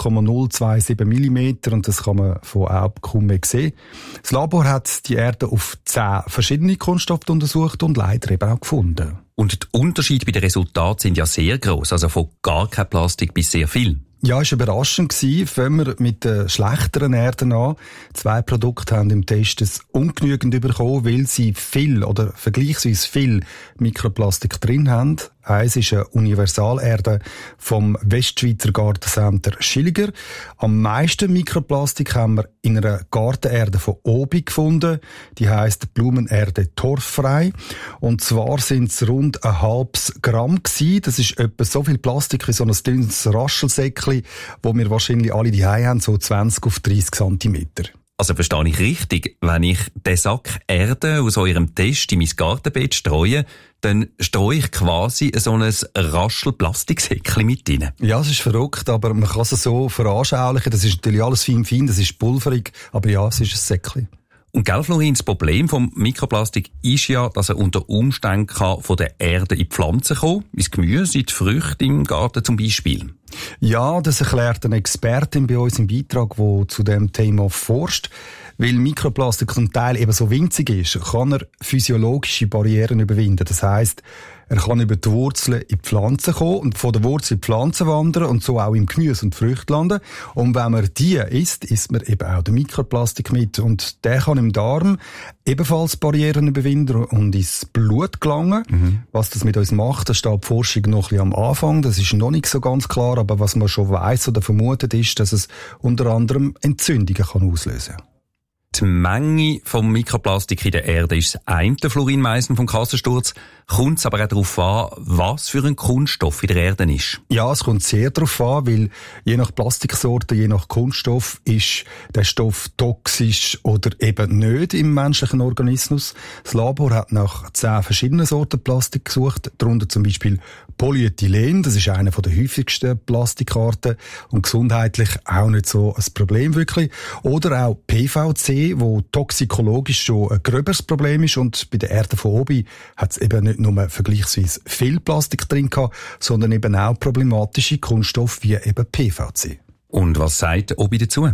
0,027 mm und das kann man von Augen kaum mehr sehen. Das Labor hat die Erde auf 10 verschiedene Kunststoffe untersucht und leider eben auch gefunden. Und die Unterschiede bei den Resultaten sind ja sehr gross, also von gar kein Plastik bis sehr viel. Ja, es war überraschend. Fangen wir mit den schlechteren Erden an. 2 Produkte haben im Test es ungenügend bekommen, weil sie viel oder vergleichsweise viel Mikroplastik drin haben. Eins ist eine Universalerde vom Westschweizer Gartencenter Schilliger. Am meisten Mikroplastik haben wir in einer Gartenerde von Obi gefunden. Die heisst Blumenerde torffrei. Und zwar sind es rund 0,5 Gramm gewesen. Das ist etwa so viel Plastik wie so ein dünnes Raschelsäckchen, wo wir wahrscheinlich alle daheim haben, so 20 auf 30 Zentimeter. Also verstehe ich richtig, wenn ich den Sack Erde aus eurem Test in mein Gartenbett streue, dann streue ich quasi so ein Raschel-Plastiksäckchen mit rein. Ja, es ist verrückt, aber man kann es so veranschaulichen. Das ist natürlich alles fein, das ist pulverig, aber ja, es ist ein Säckchen. Und gell, Florin, das Problem vom Mikroplastik ist ja, dass er unter Umständen von der Erde in die Pflanzen kommen, ins Gemüse, in die Früchte im Garten zum Beispiel. Ja, das erklärt eine Expertin bei uns im Beitrag, die zu dem Thema forscht. Weil Mikroplastik zum Teil eben so winzig ist, kann er physiologische Barrieren überwinden. Das heisst, er kann über die Wurzeln in die Pflanzen kommen und von der Wurzel in die Pflanzen wandern und so auch im Gemüse und Früchte landen. Und wenn man die isst man eben auch den Mikroplastik mit. Und der kann im Darm ebenfalls Barrieren überwinden und ins Blut gelangen. Was das mit uns macht, da steht die Forschung noch ein bisschen am Anfang. Das ist noch nicht so ganz klar, aber was man schon weiss oder vermutet ist, dass es unter anderem Entzündungen kann auslösen kann. Die Menge vom Mikroplastik in der Erde ist das eine, Florin Meissen vom Kassensturz. Kommt es aber auch darauf an, was für ein Kunststoff in der Erde ist? Ja, es kommt sehr darauf an, weil je nach Plastiksorte, je nach Kunststoff ist der Stoff toxisch oder eben nicht im menschlichen Organismus. Das Labor hat nach 10 verschiedenen Sorten Plastik gesucht, darunter zum Beispiel Polyethylen, das ist einer der häufigsten Plastikarten und gesundheitlich auch nicht so ein Problem wirklich. Oder auch PVC, wo toxikologisch schon ein gröberes Problem ist und bei der Erde von Obi hat es eben nicht nur vergleichsweise viel Plastik drin gehabt, sondern eben auch problematische Kunststoffe wie eben PVC. Und was sagt Obi dazu?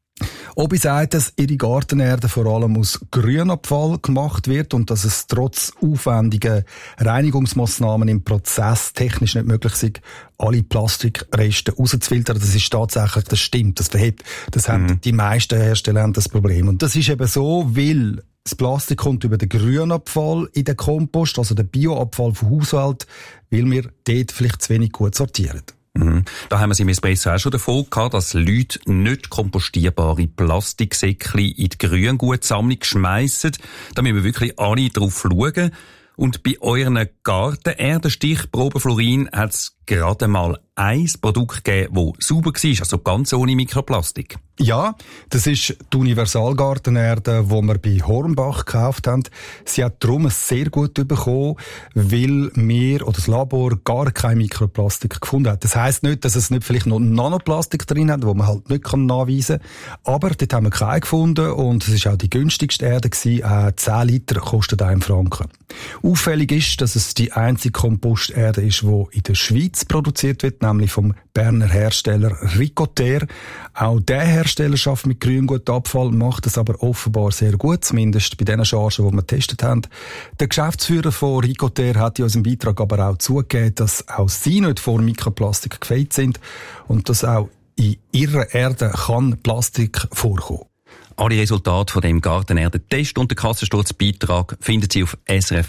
Obi sagt, dass ihre Gartenerde vor allem aus Grünabfall gemacht wird und dass es trotz aufwendigen Reinigungsmaßnahmen im Prozess technisch nicht möglich ist, alle Plastikreste rauszufiltern. Das ist tatsächlich, das stimmt, das verhebt. Das haben die meisten Hersteller haben das Problem. Und das ist eben so, weil das Plastik kommt über den Grünabfall in den Kompost, also den Bioabfall vom Haushalt, weil wir dort vielleicht zu wenig gut sortieren. Da haben wir es im Espresso auch schon davon gehabt, dass Leute nicht kompostierbare Plastiksäckchen in die Grüngutsammlung schmeissen. Da müssen wir wirklich alle drauf schauen. Und bei euren Gartenerdenstichproben, Florin, hat es gerade mal ein Produkt gegeben, das sauber war, also ganz ohne Mikroplastik. Ja, das ist die Universalgartenerde, die wir bei Hornbach gekauft haben. Sie hat darum sehr gut bekommen, weil wir oder das Labor gar kein Mikroplastik gefunden hat. Das heisst nicht, dass es nicht vielleicht noch Nanoplastik drin hat, wo man halt nicht nachweisen kann. Aber dort haben wir keinen gefunden und es war auch die günstigste Erde gewesen. 10 Liter kostet 1 Franken. Auffällig ist, dass es die einzige Komposterde ist, die in der Schweiz produziert wird, nämlich vom Berner Hersteller Ricoter. Auch der Hersteller arbeitet mit Grüngutabfall, macht es aber offenbar sehr gut, zumindest bei den Chargen, die wir getestet haben. Der Geschäftsführer von Ricoter hat in unserem Beitrag aber auch zugegeben, dass auch sie nicht vor Mikroplastik gefeit sind und dass auch in ihrer Erde kann Plastik vorkommen. Alle Resultate von dem Gartenerde-Test und den Kassensturzbeitrag finden Sie auf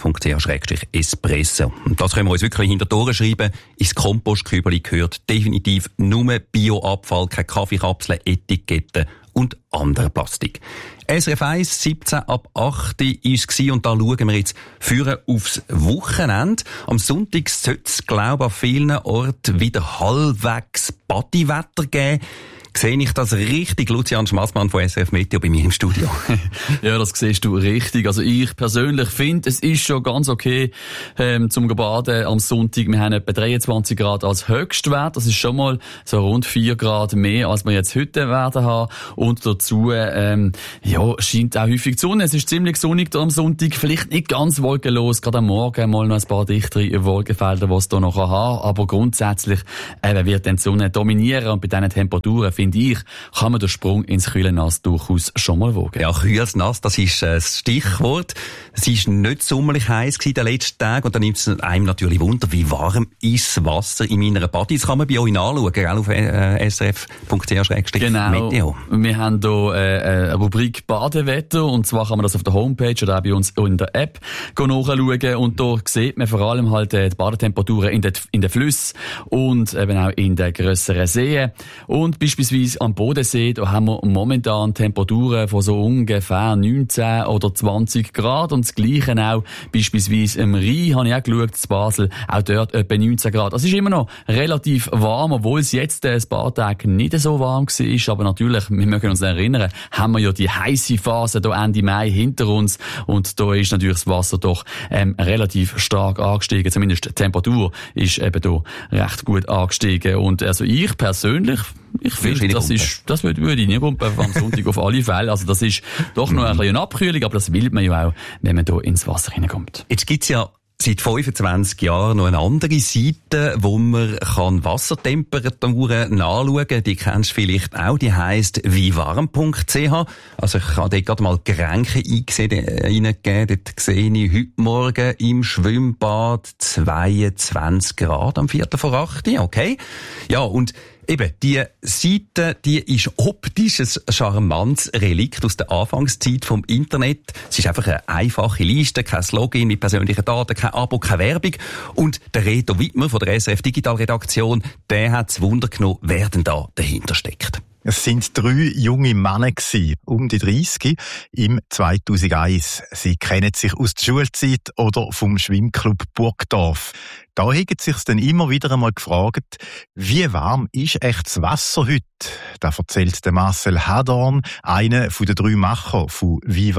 srf.ch/espresso. Und das können wir uns wirklich hinter die Ohren schreiben. Ins Kompostkübeli gehört definitiv nur Bioabfall, keine Kaffeekapseln, Etiketten und anderer Plastik. SRF 1, 17 ab 8 ist es und da schauen wir jetzt führen aufs Wochenende. Am Sonntag sollte es, glaube ich, an vielen Orten wieder halbwegs Partywetter geben. Sehe ich das richtig? Lucian Schmassmann von SRF Meteo bei mir im Studio. Ja, das siehst du richtig. Also ich persönlich finde, es ist schon ganz okay zum Baden am Sonntag. Wir haben etwa 23 Grad als Höchstwert. Das ist schon mal so rund 4 Grad mehr, als wir jetzt heute werden haben. Und dazu scheint auch häufig die Sonne. Es ist ziemlich sonnig da am Sonntag. Vielleicht nicht ganz wolkenlos. Gerade am Morgen mal noch ein paar dichtere Wolkenfelder, die es da noch haben. Aber grundsätzlich wird dann die Sonne dominieren. Und bei diesen Temperaturen, finde ich, kann man den Sprung ins kühle Nass durchaus schon mal wagen. Ja, kühles Nass, das ist das Stichwort. Es ist nicht sommerlich heiß gewesen den letzten Tagen und dann nimmt es einem natürlich Wunder, wie warm ist das Wasser in meiner Body. Das kann man bei euch nachschauen, gell, auf srf.ch/meteo. Genau. Wir haben hier eine Rubrik Badewetter und zwar kann man das auf der Homepage oder auch bei uns in der App nachschauen und da sieht man vor allem halt die Badetemperaturen in den Flüssen und eben auch in den grösseren Seen. Und beispielsweise am Bodensee, da haben wir momentan Temperaturen von so ungefähr 19 oder 20 Grad und das Gleiche auch beispielsweise im Rhein, habe ich auch geschaut, in Basel, auch dort etwa 19 Grad. Es ist immer noch relativ warm, obwohl es jetzt ein paar Tage nicht so warm war, aber natürlich, wir mögen uns erinnern, haben wir ja die heisse Phase da Ende Mai hinter uns und da ist natürlich das Wasser doch relativ stark angestiegen, zumindest die Temperatur ist eben da recht gut angestiegen und also ich persönlich, ich finde, das würde ich nicht kumpen am Sonntag auf alle Fälle. Also das ist doch noch ein bisschen eine Abkühlung, aber das will man ja auch, wenn man da ins Wasser hineinkommt. Jetzt gibt's ja seit 25 Jahren noch eine andere Seite, wo man Wassertemperaturen nachschauen kann. Die kennst du vielleicht auch. Die heisst wiewarm.ch. Also ich habe dort gerade mal Getränke eingegeben. Dort sehe ich heute Morgen im Schwimmbad 22 Grad am 7:45. Okay. Ja, und eben, die Seite, die ist optisch ein charmantes Relikt aus der Anfangszeit vom Internet. Es ist einfach eine einfache Liste, kein Login mit persönlichen Daten, kein Abo, keine Werbung. Und der Reto Wittmer von der SRF Digital Redaktion, der hat das Wunder genommen, wer denn da dahinter steckt. Es sind 3 junge Männer gewesen, um die 30, im 2001. Sie kennen sich aus der Schulzeit oder vom Schwimmclub Burgdorf. Da haben sie sich dann immer wieder einmal gefragt, wie warm ist echt das Wasser heute? Da erzählt der Marcel Hadorn, einer der 3 Macher von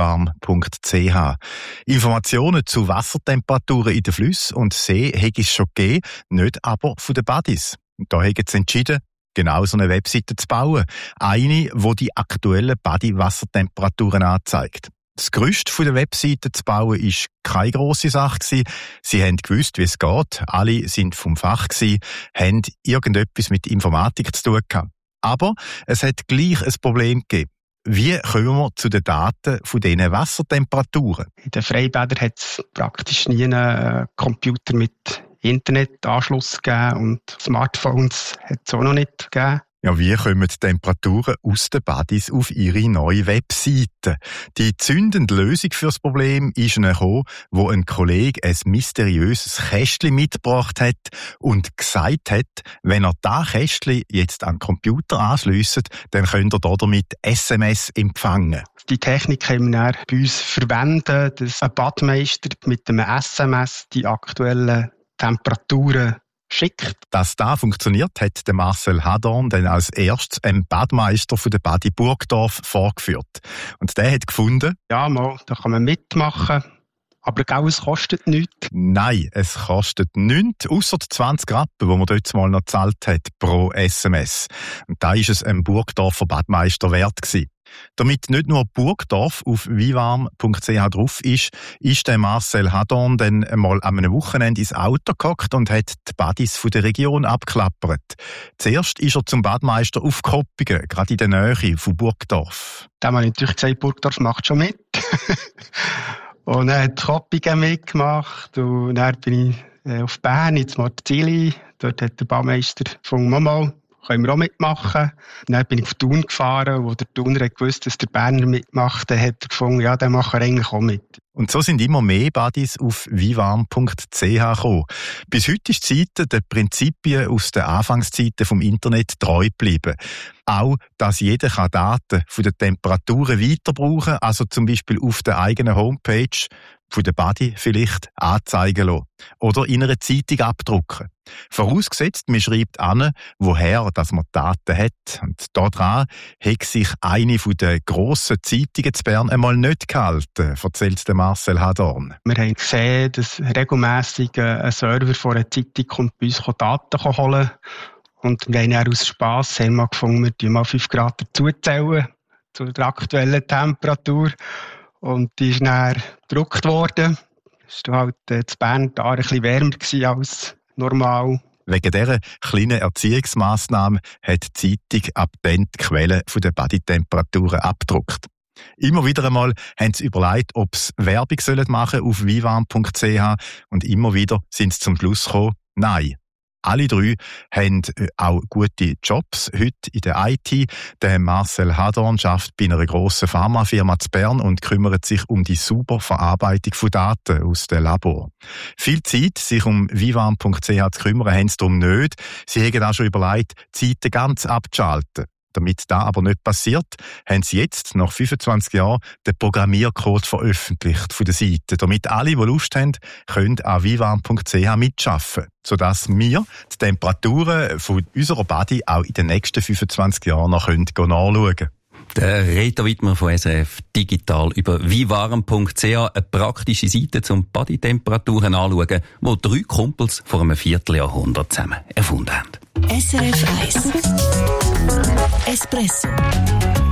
wiewarm.ch. Informationen zu Wassertemperaturen in den Flüssen und See hätte es schon gegeben, nicht aber von den Buddies. Und da haben sie entschieden, genau so eine Webseite zu bauen. Eine, die die aktuellen Badi-Wassertemperaturen anzeigt. Das Gerüst der Webseite zu bauen ist keine grosse Sache gewesen. Sie haben gewusst, wie es geht. Alle sind vom Fach gewesen, haben irgendetwas mit Informatik zu tun gehabt. Aber es hat gleich ein Problem gegeben. Wie kommen wir zu den Daten von diesen Wassertemperaturen? In den Freibädern hat es praktisch nie einen Computer mit Internetanschluss gegeben und Smartphones hat es auch noch nicht gegeben. Ja, wie kommen die Temperaturen aus den Buddies auf ihre neue Webseite? Die zündende Lösung für das Problem ist gekommen, wo ein Kollege ein mysteriöses Kästchen mitgebracht hat und gesagt hat, wenn er das Kästchen jetzt an den Computer anschliesst, dann könnt ihr damit SMS empfangen. Die Technik haben wir dann bei uns verwendet, dass ein Badmeister mit einem SMS die aktuellen Temperaturen schickt. Dass das funktioniert, hat der Marcel Hadorn dann als erstes einem Badmeister von der Badi Burgdorf vorgeführt. Und der hat gefunden, ja, mal, da kann man mitmachen. Aber genau, es kostet nichts. Nein, es kostet nichts, ausser die 20 Rappen, die man dort mal noch gezahlt hat, pro SMS. Und da ist es einem Burgdorfer Badmeister wert gewesen. Damit nicht nur Burgdorf auf wiewarm.ch drauf ist der Marcel Hadorn dann einmal an einem Wochenende ins Auto gehockt und hat die Badis von der Region abgeklappert. Zuerst ist er zum Badmeister auf Koppingen, gerade in der Nähe von Burgdorf. Da habe ich natürlich gesagt, Burgdorf macht schon mit. Und er hat Koppingen mitgemacht und dann bin ich auf Bern, ins Marzili. Dort hat der Badmeister gefunden, Mama, können wir auch mitmachen. Dann bin ich auf Thun gefahren, wo der Thuner gewusst, dass der Berner mitmacht. Dann hat er gefunden, ja, den machen wir eigentlich auch mit. Und so sind immer mehr Buddies auf wiewarm.ch gekommen. Bis heute ist die Seite den Prinzipien aus den Anfangszeiten vom Internet treu geblieben. Auch, dass jeder Daten von den Temperaturen weiter brauchen kann, also zum Beispiel auf der eigenen Homepage. von der Body vielleicht anzeigen lassen oder in einer Zeitung abdrucken. Vorausgesetzt, man schreibt an, woher dass man Daten hat. Und daran hat sich eine der grossen Zeitungen zu Bern einmal nicht gehalten, erzählt Marcel Hadorn. Wir haben gesehen, dass regelmässig ein Server von einer Zeitung kommt bei uns Daten holen. Und wir haben dann aus Spass mal gefunden, wir mal 5 Grad dazuzählen zu der aktuellen Temperatur. Und die ist dann gedruckt worden. Es war halt in Bern ein bisschen wärmer als normal. Wegen dieser kleinen Erziehungsmassnahme hat die Zeitung ab dann die Quelle der Bodytemperaturen abgedruckt. Immer wieder einmal haben sie überlegt, ob sie Werbung machen sollen auf vivarm.ch und immer wieder sind sie zum Schluss gekommen, nein. Alle 3 haben auch gute Jobs heute in der IT. Der Marcel Hadorn arbeitet bei einer grossen Pharmafirma zu Bern und kümmert sich um die saubere Verarbeitung von Daten aus dem Labor. Viel Zeit, sich um vivarm.ch zu kümmern, haben sie darum nicht. Sie haben auch schon überlegt, die Zeiten ganz abzuschalten. Damit das aber nicht passiert, haben sie jetzt, nach 25 Jahren, den Programmiercode veröffentlicht von der Seite, damit alle, die Lust haben, können an vivarm.ch mitarbeiten, sodass wir die Temperaturen von unserer Body auch in den nächsten 25 Jahren noch nachschauen können. Der Reto Wittmer von SRF Digital über vivarm.ch, eine praktische Seite zum Bodytemperaturen anschauen, die 3 Kumpels vor einem Vierteljahrhundert zusammen erfunden haben. SRF 1 Espresso